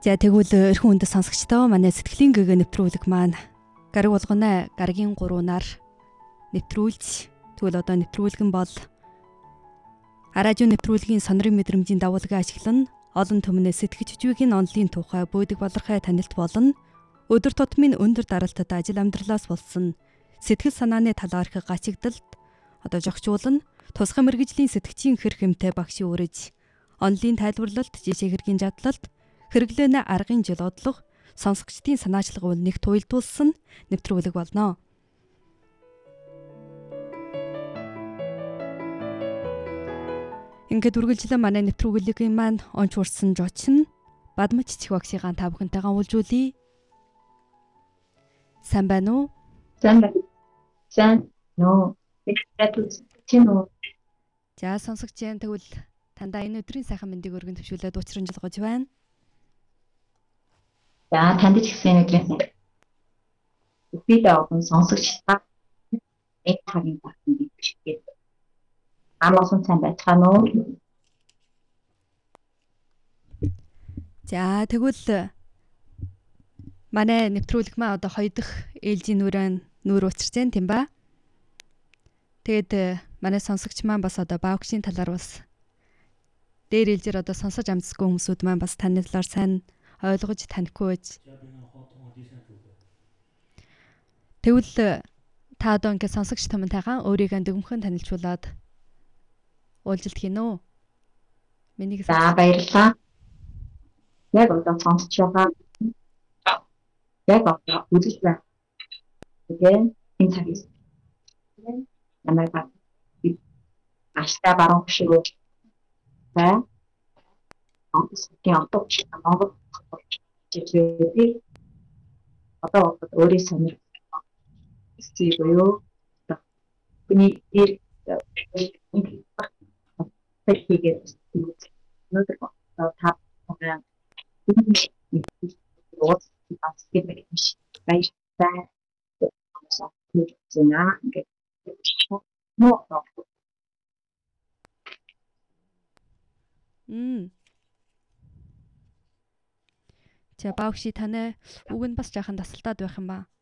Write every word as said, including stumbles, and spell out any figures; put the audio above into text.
За тэгвэл эрхэн үндэс сонсогчдоо манай сэтгэлийн гэгээ нэвтрүүлэг маань гариг болгоно гаригийн гуруунаар нэвтрүүлж тэгвэл одоо нэвтрүүлгэн бол радио нэвтрүүлгийн сонирын мэдрэмжийн дагуулгыг ашиглан олон түмнээс сэтгэж жүжигийн онлын тухай бүйдэг балархай танилт болон өдөр тутмын өндөр даралтад ажил амьдралаас болсон сэтгэл санааны талаарх гачигдалд одоо жогчуулан тусгай мэргэжлийн сэтгчийн хэр хэмтэй багшийн үрэж онлын тайлбарлалт жишээ хэргийн жадлалт хэрэглэнэ аргын жил одлого сонсогчдын санаачлага бол нэг туйлдуулсан нэвтрүүлэг болно. Ингээд үргэлжлэн манай нэвтрүүлгийн маань онч урсан жочин Бадамж Цэцэг багшийн та бүхэнтэйгээ уулзуулъя. Сайн байна уу? Сайн байна. Сайн нөө. Тэгтээ За сонсогч yan тэгвэл тандаа энэ өдрийн сайхан мэндийг өргөн төвшүүлээд уучрамжлгож байна. За танд ч гэсэн өдрийн сайн. Би даа олон сонсогч та энэ цагийн багтны бичгээд амарсан сайн байцгаана уу? За тэгвэл манай нэвтрүүлэг маа одоо хоёр дахь ээлжийн нүрэн нүр уучирч байна тийм ба. Тэгээд манай сонсогч маань бас одоо баавгшийн талаар бас дээр ээлжээр одоо сонсож амжсгүй хүмүүсүүд маань бас таны талаар сайн ойлгож танихгүй байж. Тэгвэл та одоо ингээд сонсогч томтойгоо өөрийгөө дөгмөхөн танилцуулаад уулзалт хийнэ үү? Миний За баярлалаа. Яг одоо сонсож байгаа. Яг одоо үзэж байна. Тэгээд энэ цагаас намайг би ашта баруун шиг бай. Онцгой одоо Монгол жишээ одоо өөрийн сонир стилөө бидний ир тэгэхээр өнөөдөр та байгаа ууц баскетбол биш баяртай зэнаа ингээд нөө Мм. За баавгши таны үг нь бас жаахан тасалдаад байх юм ба.